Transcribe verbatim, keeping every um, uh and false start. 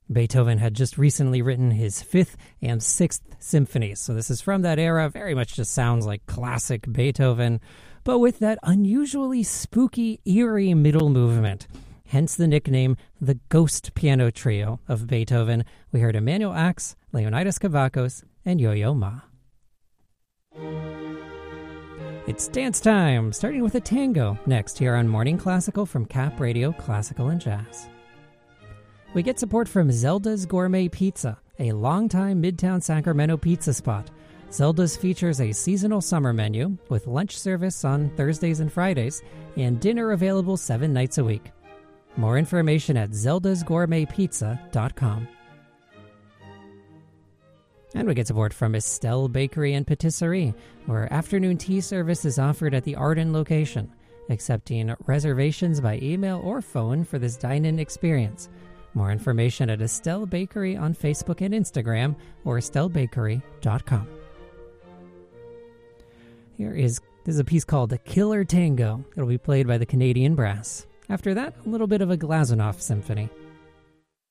Beethoven had just recently written his fifth and sixth symphonies, so this is from that era. Very much just sounds like classic Beethoven, but with that unusually spooky, eerie middle movement. Hence the nickname, the Ghost Piano Trio of Beethoven. We heard Emanuel Ax, Leonidas Kavakos, and Yo-Yo Ma. It's dance time, starting with a tango next here on Morning Classical from Cap Radio Classical and Jazz. We get support from Zelda's Gourmet Pizza, a longtime Midtown Sacramento pizza spot. Zelda's features a seasonal summer menu with lunch service on Thursdays and Fridays and dinner available seven nights a week. More information at zeldas gourmet pizza dot com. And we get support from Estelle Bakery and Patisserie, where afternoon tea service is offered at the Arden location, accepting reservations by email or phone for this dine-in experience. More information at Estelle Bakery on Facebook and Instagram or estelle bakery dot com. Here is, this is a piece called The Killer Tango. It'll be played by the Canadian Brass. After that, a little bit of a Glazunov symphony.